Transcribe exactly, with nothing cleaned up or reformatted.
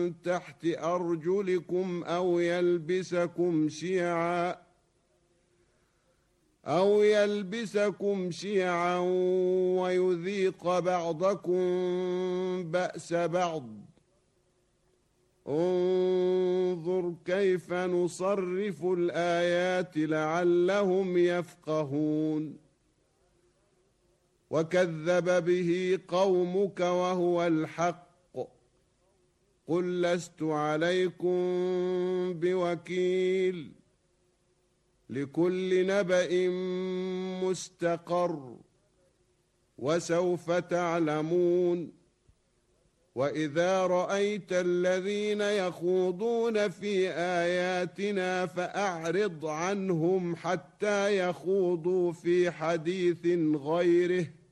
تحت أرجلكم أو يلبسكم شيعا أو يلبسكم شيعا ويذيق بعضكم بأس بعض. انظر كيف نصرف الآيات لعلهم يفقهون. وكذب به قومك وهو الحق قل لست عليكم بوكيل لكل نبأ مستقر وسوف تعلمون. وإذا رأيت الذين يخوضون في آياتنا فأعرض عنهم حتى يخوضوا في حديث غيره